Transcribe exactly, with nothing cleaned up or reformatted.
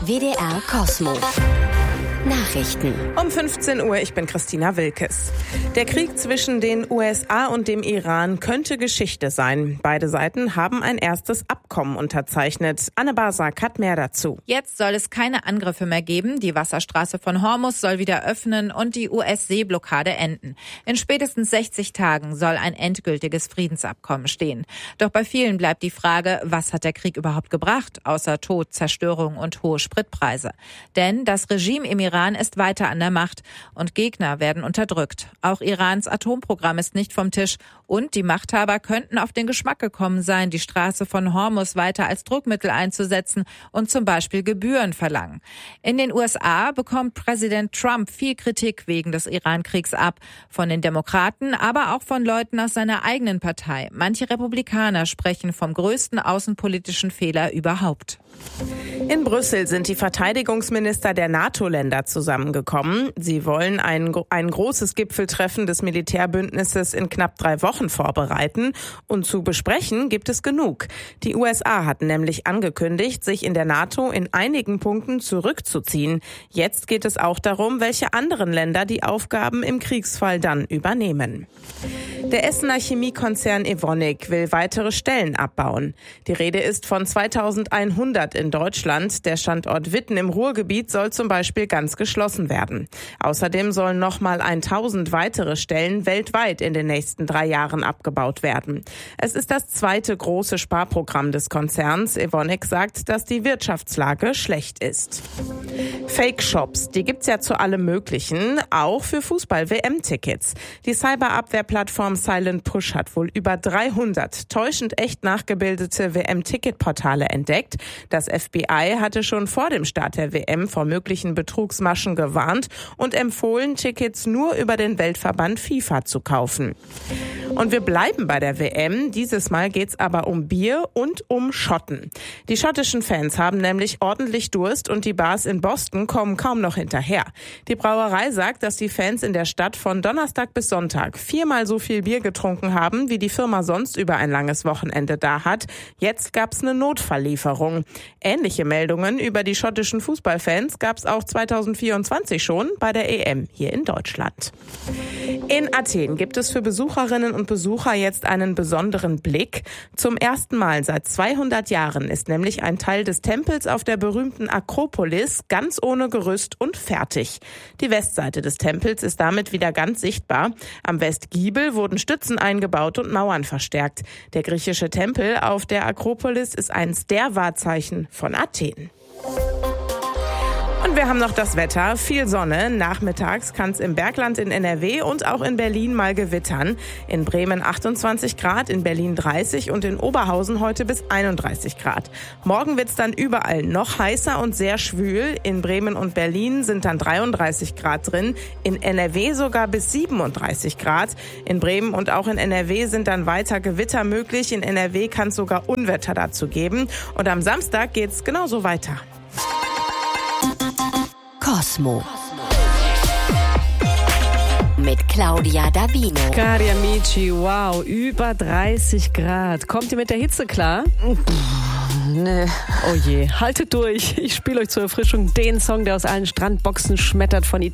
W D R Kosmo. Nachrichten. Um fünfzehn Uhr, ich bin Christina Wilkes. Der Krieg zwischen den U S A und dem Iran könnte Geschichte sein. Beide Seiten haben ein erstes Abkommen unterzeichnet. Anne Basak hat mehr dazu. Jetzt soll es keine Angriffe mehr geben. Die Wasserstraße von Hormuz soll wieder öffnen und die U S-Seeblockade enden. In spätestens sechzig Tagen soll ein endgültiges Friedensabkommen stehen. Doch bei vielen bleibt die Frage, was hat der Krieg überhaupt gebracht, außer Tod, Zerstörung und hohe Spritpreise? Denn das Regime im Iran Iran ist weiter an der Macht und Gegner werden unterdrückt. Auch Irans Atomprogramm ist nicht vom Tisch und die Machthaber könnten auf den Geschmack gekommen sein, die Straße von Hormuz weiter als Druckmittel einzusetzen und zum Beispiel Gebühren verlangen. In den U S A bekommt Präsident Trump viel Kritik wegen des Iran-Kriegs ab. Von den Demokraten, aber auch von Leuten aus seiner eigenen Partei. Manche Republikaner sprechen vom größten außenpolitischen Fehler überhaupt. In Brüssel sind die Verteidigungsminister der NATO-Länder zusammengekommen. Sie wollen ein, ein großes Gipfeltreffen des Militärbündnisses in knapp drei Wochen vorbereiten. Und zu besprechen gibt es genug. Die U S A hatten nämlich angekündigt, sich in der NATO in einigen Punkten zurückzuziehen. Jetzt geht es auch darum, welche anderen Länder die Aufgaben im Kriegsfall dann übernehmen. Der Essener Chemiekonzern Evonik will weitere Stellen abbauen. Die Rede ist von zweitausendeinhundert in Deutschland. Der Standort Witten im Ruhrgebiet soll zum Beispiel ganz geschlossen werden. Außerdem sollen nochmal tausend weitere Stellen weltweit in den nächsten drei Jahren abgebaut werden. Es ist das zweite große Sparprogramm des Konzerns. Evonik sagt, dass die Wirtschaftslage schlecht ist. Fake-Shops, die gibt's ja zu allem Möglichen, auch für Fußball-W M-Tickets. Die Cyberabwehrplattform Silent Push hat wohl über dreihundert täuschend echt nachgebildete W M-Ticketportale entdeckt. Das F B I hatte schon vor dem Start der W M vor möglichen Betrugsmaschen gewarnt und empfohlen, Tickets nur über den Weltverband FIFA zu kaufen. Und wir bleiben bei der W M. Dieses Mal geht's aber um Bier und um Schotten. Die schottischen Fans haben nämlich ordentlich Durst und die Bars in Boston kommen kaum noch hinterher. Die Brauerei sagt, dass die Fans in der Stadt von Donnerstag bis Sonntag viermal so viel Bier getrunken haben, wie die Firma sonst über ein langes Wochenende da hat. Jetzt gab's eine Notfalllieferung. Ähnliche Meldungen über die schottischen Fußballfans gab's auch zweitausendvierundzwanzig schon bei der E M hier in Deutschland. In Athen gibt es für Besucherinnen und Besucher jetzt einen besonderen Blick. Zum ersten Mal seit zweihundert Jahren ist nämlich ein Teil des Tempels auf der berühmten Akropolis ganz ohne Gerüst und fertig. Die Westseite des Tempels ist damit wieder ganz sichtbar. Am Westgiebel wurden Stützen eingebaut und Mauern verstärkt. Der griechische Tempel auf der Akropolis ist eins der Wahrzeichen von Athen. Und wir haben noch das Wetter. Viel Sonne. Nachmittags kann es im Bergland in N R W und auch in Berlin mal gewittern. In Bremen achtundzwanzig Grad, in Berlin dreißig und in Oberhausen heute bis einunddreißig Grad. Morgen wird es dann überall noch heißer und sehr schwül. In Bremen und Berlin sind dann dreiunddreißig Grad drin. In N R W sogar bis siebenunddreißig Grad. In Bremen und auch in N R W sind dann weiter Gewitter möglich. In N R W kann es sogar Unwetter dazu geben. Und am Samstag geht es genauso weiter. Kosmo. Mit Claudia Davino. Cari amici, wow, über dreißig Grad. Kommt ihr mit der Hitze klar? Nö. Oh je, haltet durch. Ich spiele euch zur Erfrischung den Song, der aus allen Strandboxen schmettert von Italien.